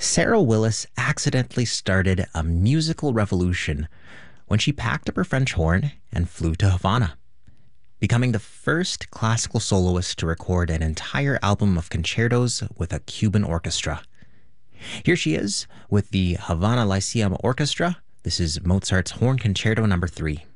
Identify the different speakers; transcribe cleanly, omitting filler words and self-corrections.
Speaker 1: Sarah Willis accidentally started a musical revolution when she packed up her French horn and flew to Havana, becoming the first classical soloist to record an entire album of concertos with a Cuban orchestra. Here she is with the Havana Lyceum Orchestra. This is Mozart's Horn Concerto Number 3.